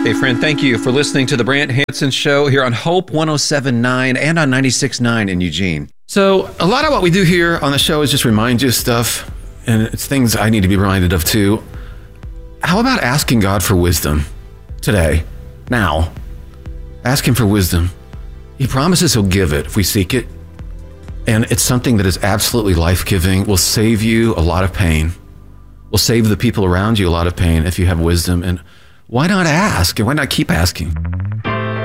Hey, friend, thank you for listening to the Brant Hansen Show here on Hope 107.9 and on 96.9 in Eugene. So a lot of what we do here on the show is just remind you of stuff, and it's things I need to be reminded of too. How about asking God for wisdom today, now? Ask him for wisdom. He promises he'll give it if we seek it. And it's something that is absolutely life-giving, will save you a lot of pain, will save the people around you a lot of pain if you have wisdom. And why not ask? And why not keep asking?